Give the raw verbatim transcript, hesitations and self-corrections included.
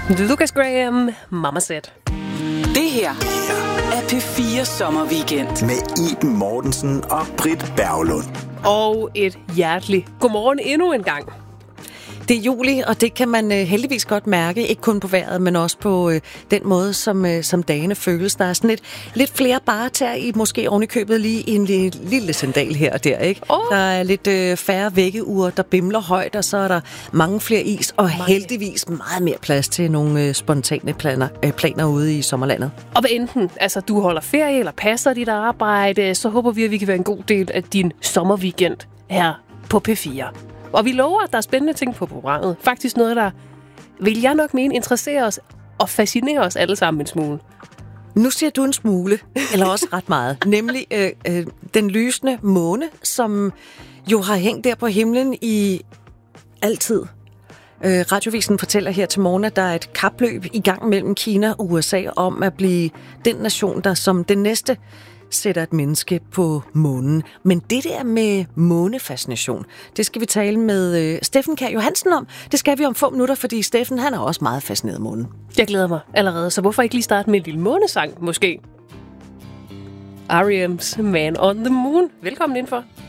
Lucas Graham, Mama Said. Det her er P fire Sommerweekend. Med Iben Mortensen og Britt Berglund. Og et hjerteligt godmorgen endnu en gang. Det er juli, og det kan man øh, heldigvis godt mærke, ikke kun på vejret, men også på øh, den måde, som, øh, som dagene føles. Der er sådan lidt, lidt flere barter i måske ovenikøbet lige i en lille, lille sandal her og der, ikke? Oh. Der er lidt øh, færre væggeure, der bimler højt, og så er der mange flere is, og mange. heldigvis meget mere plads til nogle øh, spontane planer, øh, planer ude i sommerlandet. Og hvad enten altså, du holder ferie eller passer dit arbejde, så håber vi, at vi kan være en god del af din sommerweekend her på P fire. Og vi lover, at der er spændende ting på programmet. Faktisk noget, der, vil jeg nok mene, interesserer os og fascinerer os alle sammen en smule. Nu siger du en smule, eller også ret meget. Nemlig øh, øh, den lysende måne, som jo har hængt der på himlen i altid. Øh, Radiovisen fortæller her til morgen, at der er et kapløb i gang mellem Kina og U S A om at blive den nation, der som den næste sætter et menneske på månen. Men det der med månefascination, det skal vi tale med øh, Steffen Kjær Johansen om. Det skal vi om få minutter, fordi Steffen, han er også meget fascineret af månen. Jeg glæder mig allerede, så hvorfor ikke lige starte med en lille månesang, måske? R E M's Man on the Moon. Velkommen indenfor.